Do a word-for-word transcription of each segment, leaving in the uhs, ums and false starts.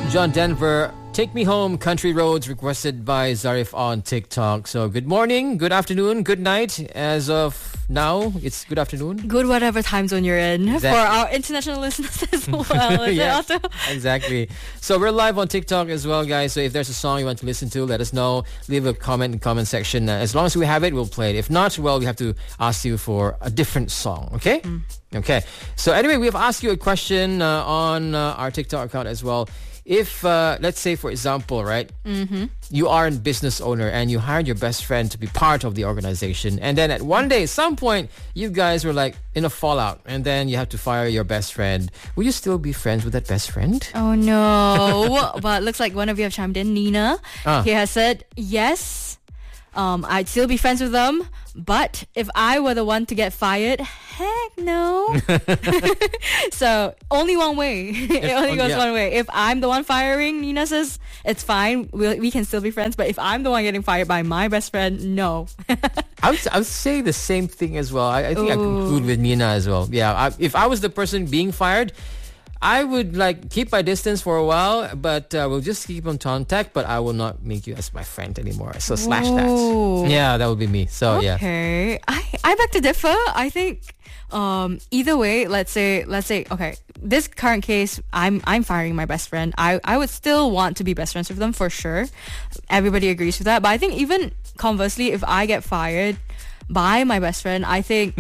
John Denver, Take Me Home, Country Roads, requested by Zarif on TikTok. So good morning, good afternoon, good night. As of now, it's good afternoon. Good whatever time zone you're in. Exactly. For our international listeners as well. Is yeah, it also? Exactly. So we're live on TikTok as well, guys. So if there's a song you want to listen to, let us know. Leave a comment in the comment section. Uh, as long as we have it, we'll play it. If not, well, we have to ask you for a different song, okay? Mm. Okay. So anyway, we have asked you a question uh, on uh, our TikTok account as well. If, uh, let's say, for example, right, mm-hmm. you are a business owner and you hired your best friend to be part of the organization. And then at one day, at some point, you guys were like in a fallout and then you have to fire your best friend. Will you still be friends with that best friend? Oh, no. But looks like one of you have chimed in. Nina. Ah. He has said, yes, um, I'd still be friends with them. But if I were the one to get fired, heck no. So only one way. It only goes yeah. one way. If I'm the one firing, Nina says, it's fine. We'll, we can still be friends. But if I'm the one getting fired by my best friend, no. I would, I would say the same thing as well. I, I think Ooh. I conclude with Nina as well. Yeah, I, if I was the person being fired, I would like keep my distance for a while, but uh, we'll just keep in contact, but I will not make you as my friend anymore. So slash Ooh. that. Yeah, that would be me. So okay. yeah. Okay. I, I beg to differ. I think um, either way, let's say, let's say, okay, this current case, I'm I'm firing my best friend. I, I would still want to be best friends with them for sure. Everybody agrees with that. But I think even conversely, if I get fired by my best friend, I think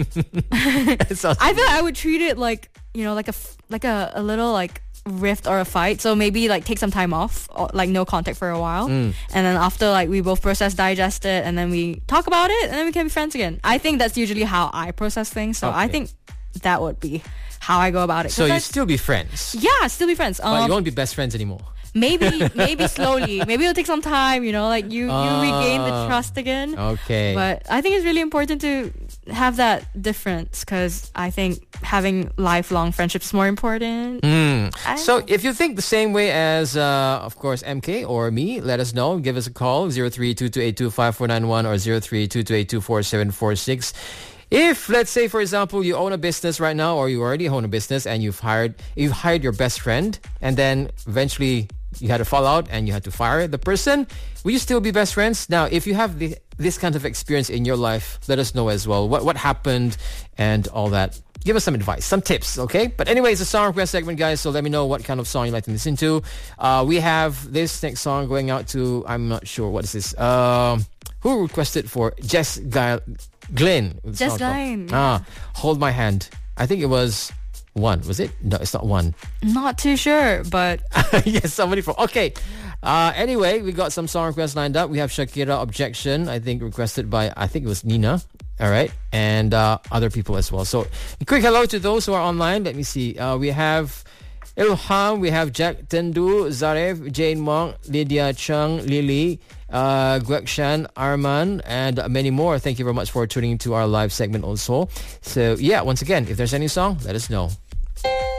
I feel like I would treat it like, you know, like a like a, a little like rift or a fight. So maybe like take some time off, or, like no contact for a while, mm. and then after like we both process, digest it, and then we talk about it, and then we can be friends again. I think that's usually how I process things. So okay. I think that would be how I go about it. So you I, still be friends? Yeah, still be friends. Um, but you won't be best friends anymore. Maybe, maybe slowly. Maybe it'll take some time, you know, like you, uh, you regain the trust again. Okay. But I think it's really important to have that difference because I think having lifelong friendships is more important. Mm. So know. if you think the same way as, uh, of course, M K or me, let us know. Give us a call, zero three two two eight two five four nine one or zero three two two eight two four seven four six. If, let's say, for example, you own a business right now or you already own a business and you've hired you've hired your best friend and then eventually you had a fallout and you had to fire the person, will you still be best friends? Now, if you have the, this kind of experience in your life, let us know as well. What what happened and all that. Give us some advice, some tips, okay? But anyway, it's a song request segment, guys, so let me know what kind of song you like to listen to. Uh, we have this next song going out to, I'm not sure, what is this? Uh, who requested for Jess Guy- Glenn? Jess Glenn. Ah, Hold My Hand. I think it was... One, was it? No, it's not one. Not too sure, but... yes, somebody from... Okay. Uh, anyway, we got some song requests lined up. We have Shakira, Objection, I think requested by, I think it was Nina. All right. And uh, other people as well. So, a quick hello to those who are online. Let me see. Uh, we have Ilham, we have Jack Tendu, Zaref, Jane Monk, Lydia Chung, Lily, uh, Gwekshan, Arman, and many more. Thank you very much for tuning into our live segment also. So, yeah, once again, if there's any song, let us know.